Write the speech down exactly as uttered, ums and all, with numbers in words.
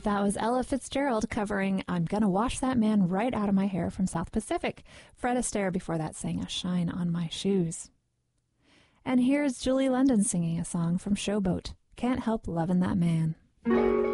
That was Ella Fitzgerald covering I'm Gonna Wash That Man Right Out of My Hair from South Pacific. Fred Astaire before that sang A Shine on My Shoes. And here's Julie London singing a song from Showboat, Can't Help Lovin' That Man.